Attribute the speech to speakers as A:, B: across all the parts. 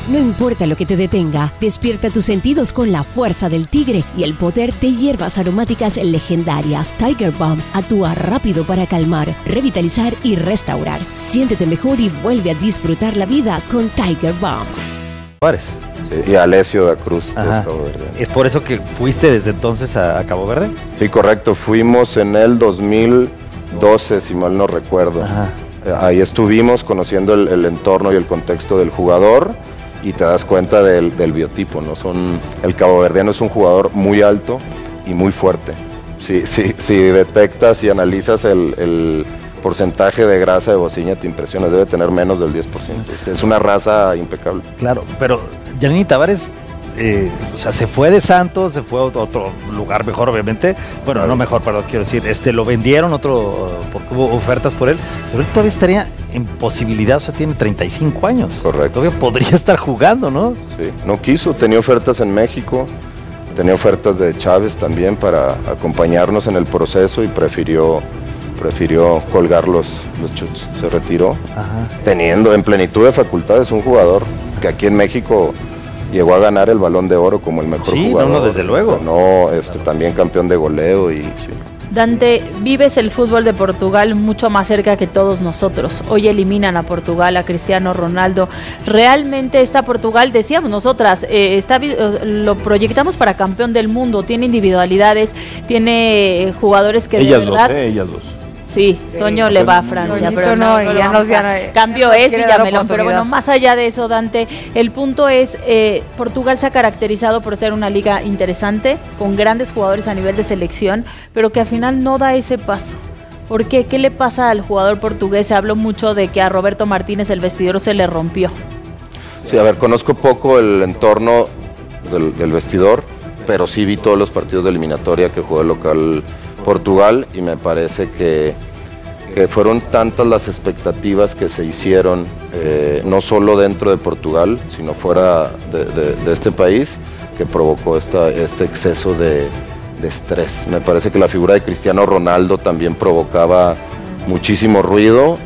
A: No importa lo que te detenga, despierta tus sentidos con la fuerza del tigre y el poder de hierbas aromáticas legendarias. Tiger Balm actúa rápido para calmar, revitalizar y restaurar. Siéntete mejor y vuelve a disfrutar la vida con Tiger Balm.
B: Sí, y Alessio da Cruz. Cabo Verde.
C: ¿Es por eso que fuiste desde entonces a Cabo Verde?
B: Sí, correcto. Fuimos en el 2012, si mal no recuerdo. Ahí estuvimos conociendo el entorno y el contexto del jugador y te das cuenta del biotipo, ¿no? El caboverdiano es un jugador muy alto y muy fuerte. Si detectas y analizas el porcentaje de grasa de bociña, te impresiona, debe tener menos del 10%. Es una raza impecable.
C: Claro, pero Giannini Tavares, se fue de Santos, se fue a otro lugar mejor, obviamente. Bueno, no mejor, pero quiero decir, lo vendieron porque hubo ofertas por él, pero él todavía estaría en posibilidad, tiene 35 años.
B: Correcto.
C: Todavía podría estar jugando, ¿no?
B: Sí, no quiso, tenía ofertas en México, tenía ofertas de Chávez también para acompañarnos en el proceso y prefirió colgar los chuts, se retiró. Teniendo en plenitud de facultades un jugador que aquí en México llegó a ganar el Balón de Oro como el mejor jugador.
C: No, desde luego.
B: También campeón de goleo y sí.
D: Dante, vives el fútbol de Portugal mucho más cerca que todos nosotros. Hoy eliminan a Portugal, a Cristiano Ronaldo. Realmente está Portugal, decíamos nosotras, lo proyectamos para campeón del mundo. Tiene individualidades, tiene jugadores que
E: ellas
D: de verdad...
E: ellas dos.
D: Sí, Toño le va a Francia, pero cambio es Villamelón, pero bueno, más allá de eso, Dante, el punto es, Portugal se ha caracterizado por ser una liga interesante, con grandes jugadores a nivel de selección, pero que al final no da ese paso. ¿Por qué? ¿Qué le pasa al jugador portugués? Se habló mucho de que a Roberto Martínez el vestidor se le rompió.
B: Sí, conozco poco el entorno del vestidor, pero sí vi todos los partidos de eliminatoria que jugó el local Portugal y me parece que fueron tantas las expectativas que se hicieron, no solo dentro de Portugal, sino fuera de este país, que provocó este exceso de estrés. Me parece que la figura de Cristiano Ronaldo también provocaba muchísimo ruido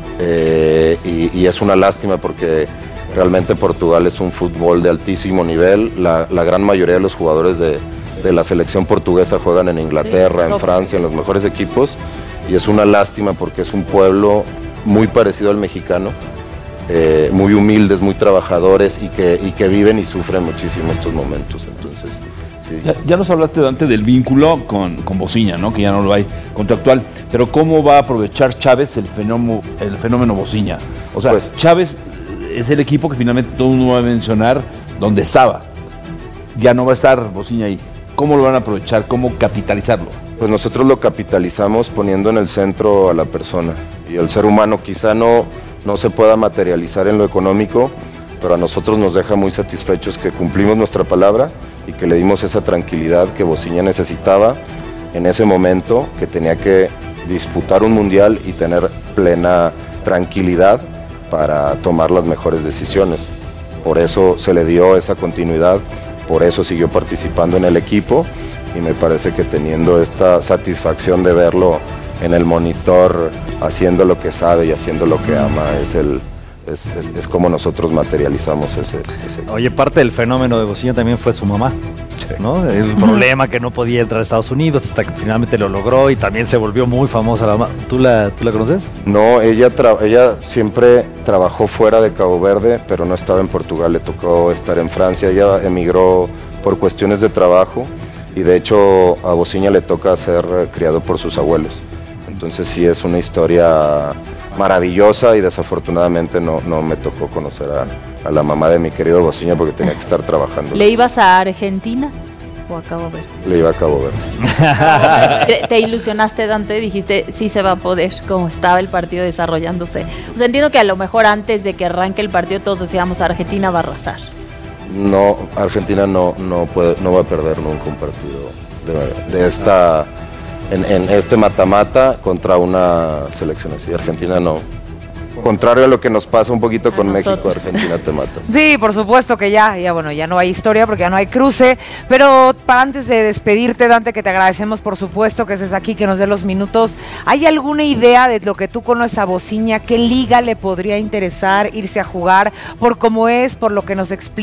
B: y es una lástima porque realmente Portugal es un fútbol de altísimo nivel. La gran mayoría de los jugadores de la selección portuguesa juegan en Inglaterra, en Francia, en los mejores equipos, y es una lástima porque es un pueblo muy parecido al mexicano, muy humildes, muy trabajadores y que viven y sufren muchísimo estos momentos. Entonces, sí.
E: Ya nos hablaste, Dante, del vínculo con Bociña, ¿no? Que ya no lo hay contractual, pero ¿cómo va a aprovechar Chávez el fenómeno Bociña? O sea, pues, Chávez es el equipo que finalmente todo el mundo va a mencionar donde estaba. Ya no va a estar Bociña ahí. ¿Cómo lo van a aprovechar? ¿Cómo capitalizarlo?
B: Pues nosotros lo capitalizamos poniendo en el centro a la persona. Y el ser humano quizá no se pueda materializar en lo económico, pero a nosotros nos deja muy satisfechos que cumplimos nuestra palabra y que le dimos esa tranquilidad que Bociña necesitaba en ese momento, que tenía que disputar un mundial y tener plena tranquilidad para tomar las mejores decisiones. Por eso se le dio esa continuidad, por eso siguió participando en el equipo y me parece que teniendo esta satisfacción de verlo en el monitor haciendo lo que sabe y haciendo lo que ama, es como nosotros materializamos ese.
C: Oye, parte del fenómeno de Bociña también fue su mamá, ¿no? El problema que no podía entrar a Estados Unidos hasta que finalmente lo logró y también se volvió muy famosa la mamá. ¿Tú la conoces?
B: No, ella siempre trabajó fuera de Cabo Verde, pero no estaba en Portugal, le tocó estar en Francia. Ella emigró por cuestiones de trabajo y de hecho a Bociña le toca ser criado por sus abuelos. Entonces sí es una historia maravillosa y desafortunadamente no me tocó conocer a la mamá de mi querido Bociña porque tenía que estar trabajando.
D: ¿Le ibas a Argentina o a Cabo Verde?
B: Le iba a Cabo Verde.
D: ¿Te ilusionaste, Dante? Dijiste, sí se va a poder, como estaba el partido desarrollándose. O sea, entiendo que a lo mejor antes de que arranque el partido todos decíamos Argentina va a arrasar.
B: No, Argentina no va a perder nunca un partido de esta... En este mata-mata contra una selección así. Argentina no. Contrario a lo que nos pasa un poquito con México, Argentina te mata.
F: Sí, por supuesto que ya no hay historia porque ya no hay cruce, pero para antes de despedirte, Dante, que te agradecemos por supuesto que estés aquí, que nos dé los minutos, ¿hay alguna idea de lo que tú conoces a Bociña? ¿Qué liga le podría interesar irse a jugar? Por cómo es, por lo que nos explica.